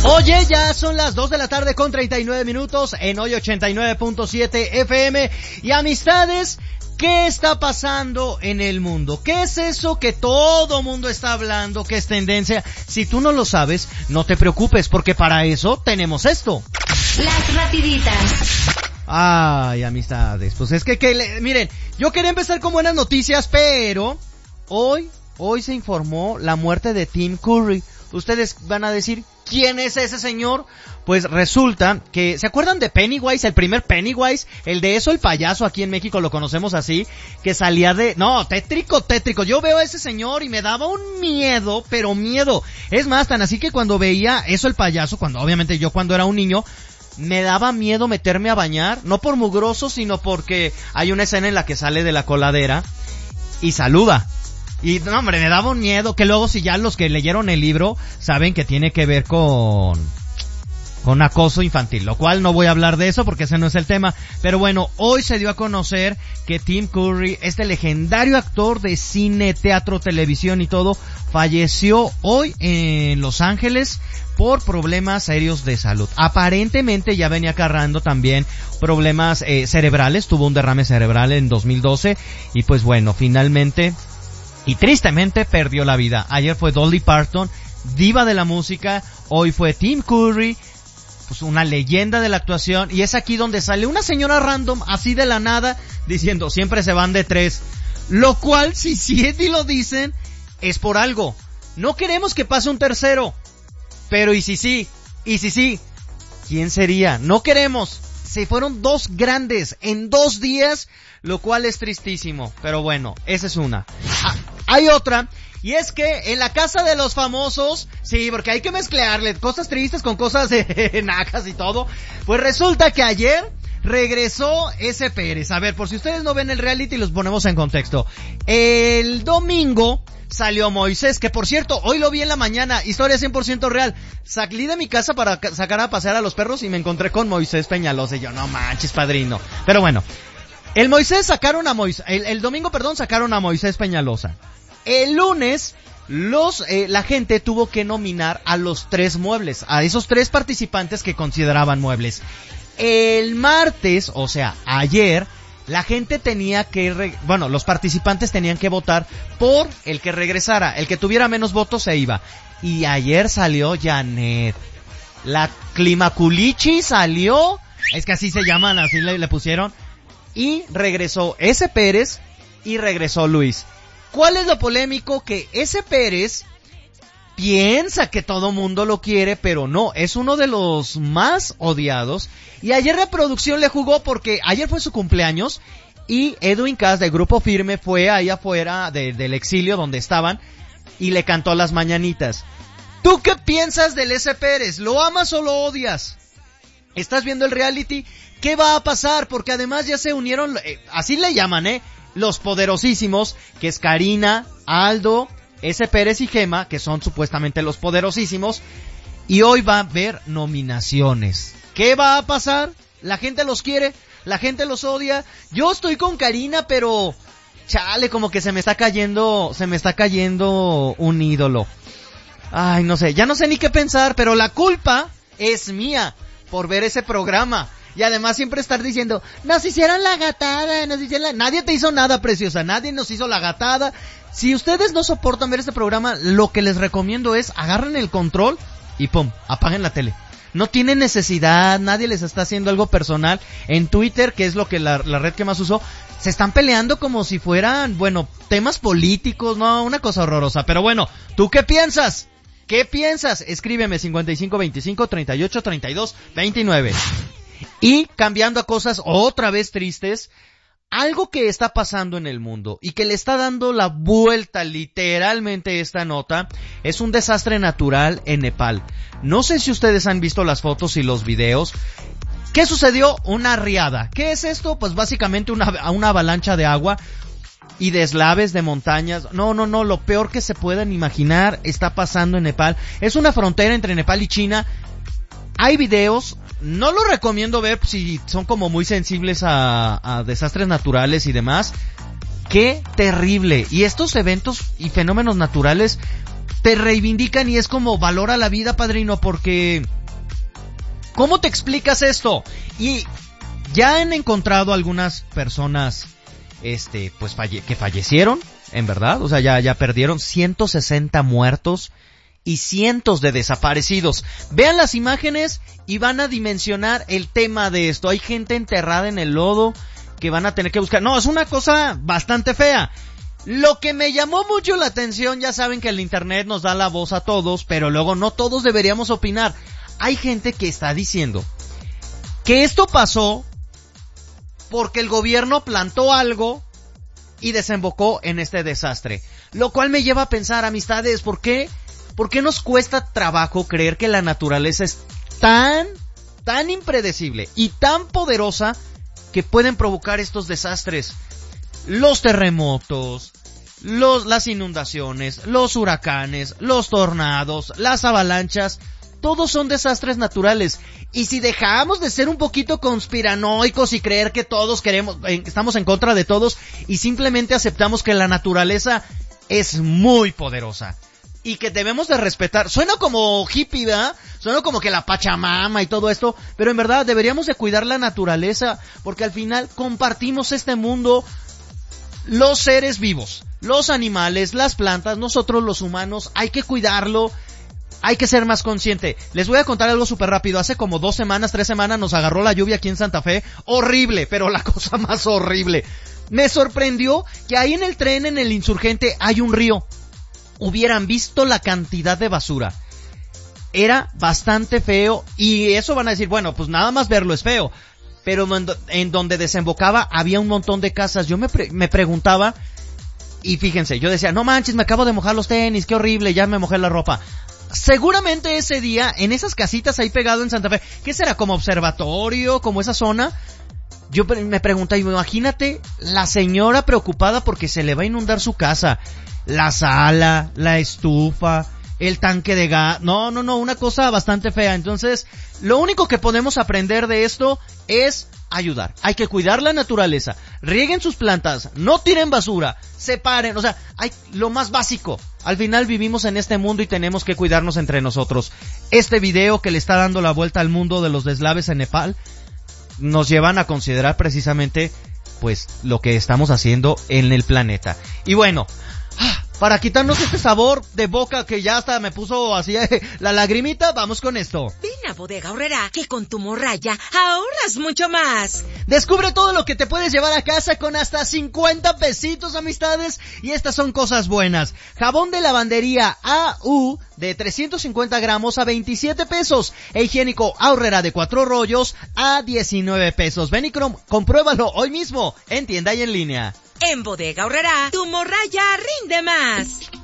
Oye, ya son las 2 de la tarde con 39 minutos en hoy 89.7 FM. Y amistades, ¿qué está pasando en el mundo? ¿Qué es eso que todo mundo está hablando, que es tendencia? Si tú no lo sabes, no te preocupes, porque para eso tenemos esto. Las rapiditas. Ay, amistades, pues es que miren, yo quería empezar con buenas noticias, pero hoy se informó la muerte de Tim Curry. Ustedes van a decir, ¿quién es ese señor? Pues resulta que, ¿se acuerdan de Pennywise? El primer Pennywise, el de Eso el Payaso, aquí en México lo conocemos así, que salía tétrico. Yo veo a ese señor y me daba un miedo, pero miedo. Es más, tan así que cuando veía Eso el Payaso, obviamente yo cuando era un niño, me daba miedo meterme a bañar, no por mugroso, sino porque hay una escena en la que sale de la coladera y saluda. Y no, hombre, me daba un miedo, que luego si ya los que leyeron el libro saben que tiene que ver con acoso infantil, lo cual no voy a hablar de eso porque ese no es el tema. Pero bueno, hoy se dio a conocer que Tim Curry, este legendario actor de cine, teatro, televisión y todo, falleció hoy en Los Ángeles por problemas serios de salud. Aparentemente ya venía cargando también problemas cerebrales, tuvo un derrame cerebral en 2012 y pues bueno, finalmente y tristemente perdió la vida. Ayer fue Dolly Parton, diva de la música, hoy fue Tim Curry, pues una leyenda de la actuación, y es aquí donde sale una señora random, así de la nada, diciendo, siempre se van de 3, lo cual, si y lo dicen, es por algo. No queremos que pase un tercero, pero y si sí, ¿quién sería? No queremos. Se fueron 2 grandes en 2 días, lo cual es tristísimo, pero bueno, esa es una. Hay otra, y es que en la casa de los famosos, sí, porque hay que mezclarle cosas tristes con cosas najas y todo, pues resulta que ayer regresó ese Pérez. A ver, por si ustedes no ven el reality, los ponemos en contexto. El domingo salió Moisés, que por cierto, hoy lo vi en la mañana, historia 100% real. Salí de mi casa para sacar a pasear a los perros y me encontré con Moisés Peñalosa y yo, no manches, padrino. Pero bueno, el domingo, sacaron a Moisés Peñalosa. El lunes, la gente tuvo que nominar a los 3 muebles, a esos 3 participantes que consideraban muebles. El martes, o sea, ayer, la gente tenía que, los participantes tenían que votar por el que regresara. El que tuviera menos votos se iba. Y ayer salió Janet. La Climaculichi salió, es que así se llaman, así le pusieron. Y regresó ese Pérez y regresó Luis. ¿Cuál es lo polémico? Que ese Pérez piensa que todo mundo lo quiere, pero no, es uno de los más odiados. Y ayer la producción le jugó porque ayer fue su cumpleaños y Edwin Cass de Grupo Firme fue ahí afuera del exilio donde estaban y le cantó las mañanitas. ¿Tú qué piensas del ese Pérez? ¿Lo amas o lo odias? ¿Estás viendo el reality? ¿Qué va a pasar? Porque además ya se unieron, así le llaman, los poderosísimos, que es Karina, Aldo, ese Pérez y Gema, que son supuestamente los poderosísimos, y hoy va a haber nominaciones. ¿Qué va a pasar? ¿La gente los quiere? ¿La gente los odia? Yo estoy con Karina, pero chale, como que se me está cayendo un ídolo. Ay, no sé, ya no sé ni qué pensar, pero la culpa es mía por ver ese programa. Y además siempre estar diciendo, nos hicieron la gatada, nadie te hizo nada, preciosa, nadie nos hizo la gatada. Si ustedes no soportan ver este programa, lo que les recomiendo es agarren el control y pum, apaguen la tele. No tienen necesidad, nadie les está haciendo algo personal. En Twitter, que es lo que la red que más uso, se están peleando como si fueran, temas políticos, no, una cosa horrorosa. Pero bueno, ¿tú qué piensas? ¿Qué piensas? Escríbeme 5525-3832-29. Y cambiando a cosas otra vez tristes, algo que está pasando en el mundo y que le está dando la vuelta literalmente esta nota, es un desastre natural en Nepal. No sé si ustedes han visto las fotos y los videos. ¿Qué sucedió? Una riada. ¿Qué es esto? Pues básicamente una avalancha de agua y deslaves de montañas. No, lo peor que se puedan imaginar está pasando en Nepal. Es una frontera entre Nepal y China. Hay videos, no lo recomiendo ver si son como muy sensibles a desastres naturales y demás. ¡Qué terrible! Y estos eventos y fenómenos naturales te reivindican y es como valora la vida, padrino, porque ¿Cómo te explicas esto? Y ya han encontrado algunas personas, pues que fallecieron, en verdad, o sea, ya perdieron 160 muertos y cientos de desaparecidos. Vean las imágenes y van a dimensionar el tema de esto. Hay gente enterrada en el lodo que van a tener que buscar. No, es una cosa bastante fea. Lo que me llamó mucho la atención, ya saben que el internet nos da la voz a todos, pero luego no todos deberíamos opinar. Hay gente que está diciendo que esto pasó porque el gobierno plantó algo y desembocó en este desastre. Lo cual me lleva a pensar, amistades, ¿por qué nos cuesta trabajo creer que la naturaleza es tan impredecible y tan poderosa que pueden provocar estos desastres? Los terremotos, las inundaciones, los huracanes, los tornados, las avalanchas, todos son desastres naturales. Y si dejamos de ser un poquito conspiranoicos y creer que todos estamos en contra de todos y simplemente aceptamos que la naturaleza es muy poderosa y que debemos de respetar. Suena como hippie, ¿verdad? Suena como que la Pachamama y todo esto, pero en verdad deberíamos de cuidar la naturaleza porque al final compartimos este mundo. Los seres vivos, los animales, las plantas, nosotros los humanos, hay que cuidarlo, hay que ser más consciente. Les voy a contar algo súper rápido. Hace como 3 semanas nos agarró la lluvia aquí en Santa Fe. Horrible, pero la cosa más horrible. Me sorprendió que ahí en el tren, en el Insurgente, hay un río. Hubieran visto la cantidad de basura. Era bastante feo y eso van a decir, bueno, pues nada más verlo es feo. Pero en donde desembocaba había un montón de casas. Yo me preguntaba, y fíjense, yo decía, no manches, me acabo de mojar los tenis, qué horrible, ya me mojé la ropa. Seguramente ese día, en esas casitas ahí pegado en Santa Fe, ¿qué será? ¿Como observatorio? ¿Como esa zona? Yo me preguntaba, imagínate la señora preocupada porque se le va a inundar su casa. La sala, la estufa, el tanque de gas. No, una cosa bastante fea. Entonces, lo único que podemos aprender de esto es ayudar. Hay que cuidar la naturaleza. Rieguen sus plantas, no tiren basura, separen, o sea, hay lo más básico. Al final vivimos en este mundo y tenemos que cuidarnos entre nosotros. Este video que le está dando la vuelta al mundo de los deslaves en Nepal nos llevan a considerar precisamente pues lo que estamos haciendo en el planeta. Y bueno, para quitarnos este sabor de boca que ya hasta me puso así la lagrimita, vamos con esto. Ven a Bodega Aurrerá, que con tu morralla ahorras mucho más. Descubre todo lo que te puedes llevar a casa con hasta 50 pesitos, amistades. Y estas son cosas buenas. Jabón de lavandería AU de 350 gramos a 27 pesos. E higiénico Aurrerá de 4 rollos a 19 pesos. Ven y compruébalo hoy mismo en tienda y en línea. En Bodega Aurrerá, tu morralla rinde más.